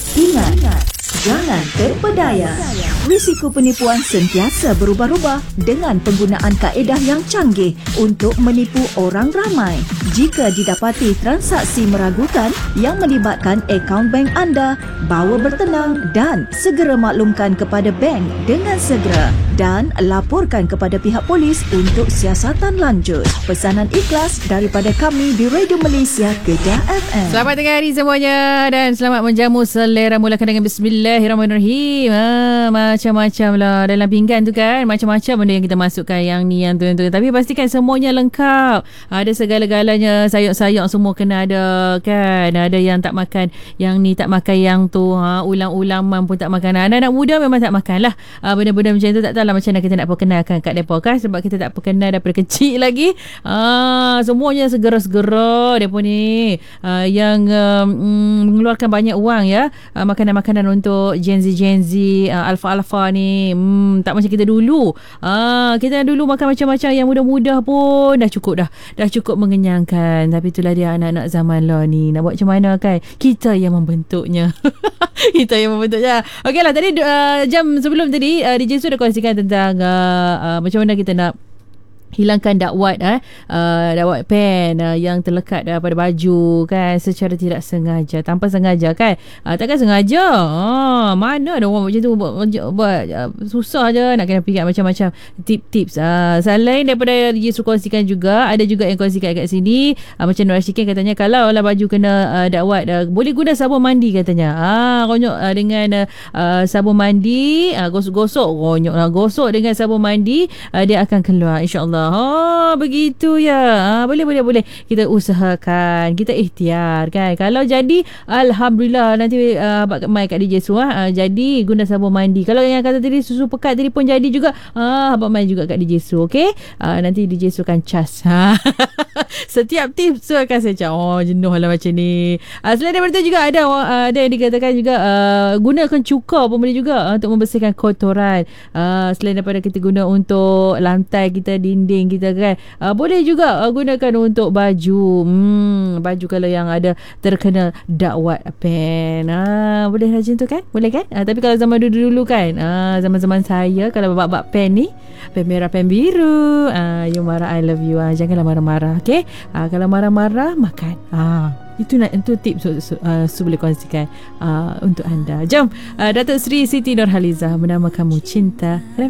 Ingat, jangan terpedaya. Risiko penipuan sentiasa berubah-ubah dengan penggunaan kaedah yang canggih untuk menipu orang ramai. Jika didapati transaksi meragukan yang melibatkan akaun bank anda, bawa bertenang dan segera maklumkan kepada bank dengan segera dan laporkan kepada pihak polis untuk siasatan lanjut. Pesanan ikhlas daripada kami di Radio Malaysia Kedah FM. Selamat tengah hari semuanya dan selamat menjamu selera. Mulakan dengan Bismillahirrahmanirrahim. Macam-macam lah dalam pinggan tu kan. Macam-macam benda yang kita masukkan, yang ni, yang tu, yang tu. Tapi pastikan semuanya lengkap. Ada segala-galanya. Sayur-sayur semua kena ada kan. Ada yang tak makan yang ni, tak makan yang tu. Ulang-ulaman pun tak makan. Anak-anak muda memang tak makan lah. Benda-benda macam tu tak tahulah macam mana kita nak perkenalkan kat mereka kan. Sebab kita tak perkenal daripada kecil lagi. Semuanya segera-segera mereka ni. Yang mengeluarkan banyak wang ya. Makanan-makanan untuk Gen Z Alpha ni. Tak macam kita dulu. Kita dulu makan macam-macam yang mudah-mudah pun dah cukup dah. Dah cukup mengenyangkan. Tapi itulah dia anak-anak zaman lah ni. Nak buat macam mana kan? Kita yang membentuknya. Kita yang membentuknya. Okey lah, tadi jam sebelum tadi DJ Su dah kongsikan tentang macam mana kita nak hilangkan dakwat dakwat pen yang terlekat pada baju kan, secara tidak sengaja, tanpa sengaja kan. Takkan sengaja. Mana ada orang macam tu buat susah je nak kena fikir macam-macam tips. Selain daripada DJ Su kongsikan juga, ada juga yang kongsikan kat sini macam Nur Ashikin katanya kalau lah baju kena dakwat boleh guna sabun mandi katanya. Konyol dengan sabun mandi, gosok gosok dengan sabun mandi, dia akan keluar insya-Allah. Begitu ya. Boleh kita usahakan, kita ikhtiar kan. Kalau jadi alhamdulillah, nanti abang mai kat DJ Su jadi guna sabun mandi. Kalau yang kata tadi susu pekat tadi pun jadi juga, abang mai juga kat DJ Su. Okey, nanti DJ Su akan cas. Setiap tips tu akan saya cakap jenuh lah macam ni. Selain daripada tu juga ada yang dikatakan juga gunakan cuka pun boleh juga untuk membersihkan kotoran. Selain daripada kita guna untuk lantai kita, dinding kita kan, boleh juga gunakan untuk baju. Baju kalau yang ada terkena dakwat pen, boleh macam tu kan, boleh kan. Tapi kalau zaman dulu kan, zaman-zaman saya, kalau bab-bab pen ni, pen merah, pen biru, you marah I love you, janganlah marah-marah. Okay, kalau marah-marah makan. Itu tips Su boleh kongsikan untuk anda. Jom, Datuk Seri Siti Nurhaliza, Menama Kamu Cinta.